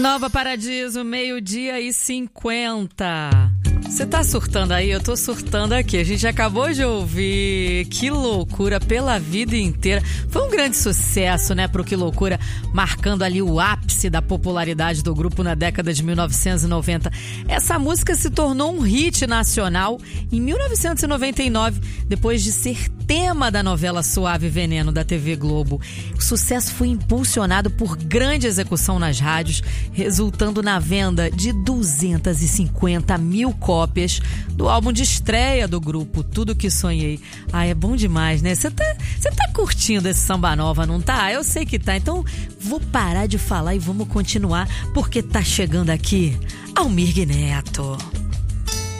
Nova Paradiso, 12:50. Você tá surtando aí? Eu tô surtando aqui. A gente acabou de ouvir Que Loucura pela Vida Inteira. Foi um grande sucesso, né, pro Que Loucura, marcando ali o ápice da popularidade do grupo na década de 1990. Essa música se tornou um hit nacional em 1999, depois de ser tema da novela Suave Veneno da TV Globo. O sucesso foi impulsionado por grande execução nas rádios, resultando na venda de 250 mil cópias do álbum de estreia do grupo, Tudo Que Sonhei. Ah, é bom demais, né? Você tá curtindo esse samba nova, não tá? Eu sei que tá. Então, vou parar de falar e vamos continuar, porque tá chegando aqui Almir Neto.